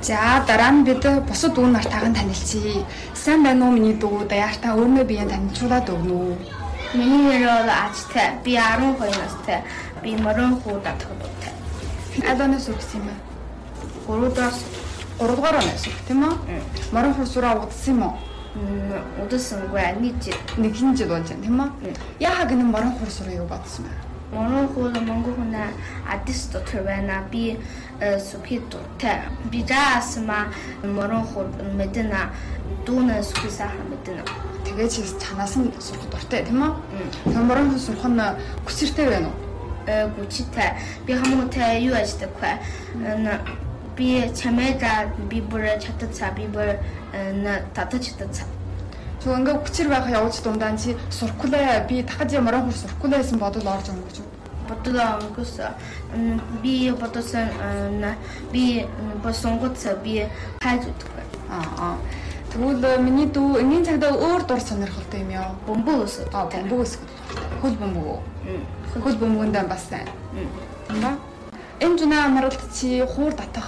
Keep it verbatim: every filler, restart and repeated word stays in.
За дараа нь бид бусад дүү нартайгаа танилцъя. Сайн байна уу миний дүү? Даяартаа өөрнөө биеэ танилцуулаад өгнө үү? Миний нэр бол Ажтай. Би арван хоёр настай. Би морин хүү татхадтай. Адонос өгсөн юм аа. гуравдугаар гуравдугаар оноо шүү тийм үү? Морин хүү сураа удсан юм уу? удасангүй нэг жил. Нэг хин жил болж байна тийм үү? Яагаад гэнэ морин хүү сураа юу бодсон бэ? Морин хүү Монгол хүн адис дотор байна. Би супидтэй. Би жаасма морин хүү мэднэ. Дүүнэ суписаа мэднэ. Тэгээ чи чанаас нь сурах дуртай тийм үү? Тэр морин хүү сурах нь хүчтэй байна уу? Э гүчтэй. Би хамаатай юу ажилладаг вэ? Би чамайга би бүр чатацаа би бүр на татачтацаа. Тэг ингээ хүчээр байх явж дундаа чи суркулаа би дахиж морин хүү суркулаа гэсэн бодол орж өнгөж. Бодол өнгөс би бодосон би босонгоц би хайж өгдөг. Аа. Тэгвэл миний дүү энгийн цагтаа өөр дур сонирхолтой юм яа. Бөмбөг өсөв. Аа, бөмбөг өсөв. Хөл бөмбөг. Хөл бөмбөгөндөө бас сайн. Ба. Энэ зүнэ амралт чи хуур татах